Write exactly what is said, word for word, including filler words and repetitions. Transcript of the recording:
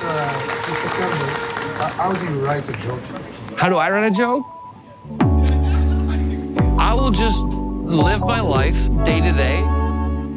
uh, Mister Campbell, uh, how do you write a joke? How do I write a joke? I will just live my life day to day